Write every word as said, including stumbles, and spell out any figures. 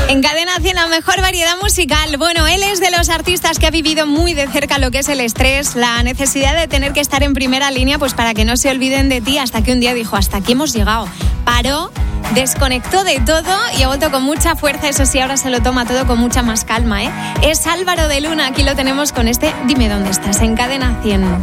En Cadena cien, la mejor variedad musical. Bueno, él es de los artistas que ha vivido muy de cerca lo que es el estrés, la necesidad de tener que estar en primera línea, pues para que no se olviden de ti, hasta que un día dijo, hasta aquí hemos llegado. Paró, desconectó de todo y ha vuelto con mucha fuerza. Eso sí, ahora se lo toma todo con mucha más calma, ¿eh? Es Álvaro de Luna, aquí lo tenemos con este Dime dónde estás, en Cadena cien.